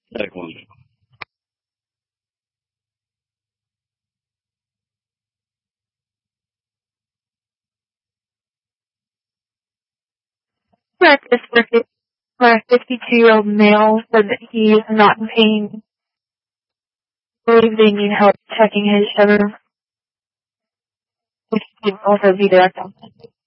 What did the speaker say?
Check one. Practice for a 52-year-old male said that he is not in pain. I believe they need help checking his sugar, which could also be their